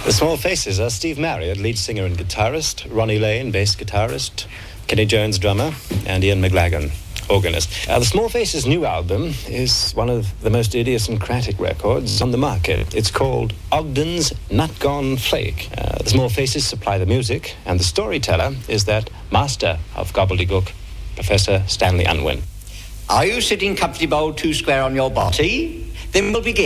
The Small Faces are Steve Marriott, lead singer and guitarist, Ronnie Lane, bass guitarist, Kenny Jones, drummer, and Ian McLagan, organist. The Small Faces' new album is one of the most idiosyncratic records on the market. It's called Ogden's Nut Gone Flake. The Small Faces supply the music, and the storyteller is that master of gobbledygook, Professor Stanley Unwin. Are you sitting comfortable 2 square on your body? Then we'll begin.